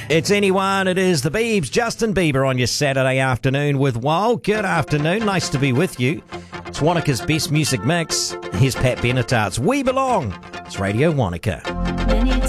It's anyone. It is the Biebs, Justin Bieber on your Saturday afternoon with Wild. Good afternoon. Nice to be with you. It's Wanaka's best music mix. Here's Pat Benatart's We Belong. It's Radio Wanaka.